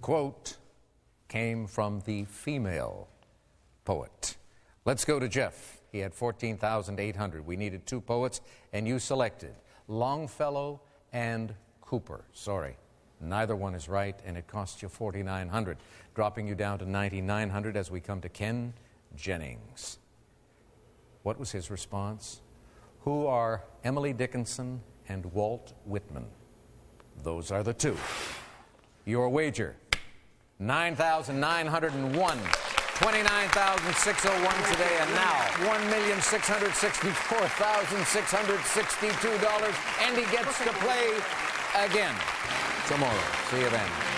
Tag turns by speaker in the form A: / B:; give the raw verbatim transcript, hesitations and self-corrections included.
A: quote came from the female poet. Let's go to Jeff. He had fourteen thousand eight hundred. We needed two poets, and you selected Longfellow and Cooper. Sorry, neither one is right, and it cost you forty-nine hundred, dropping you down to ninety-nine hundred as we come to Ken Jennings. What was his response? Who are Emily Dickinson and Walt Whitman? Those are the two. Your wager, nine thousand nine hundred one. twenty-nine thousand six hundred one today, and now one million six hundred sixty-four thousand six hundred sixty-two dollars, and he gets to play again tomorrow. See you then.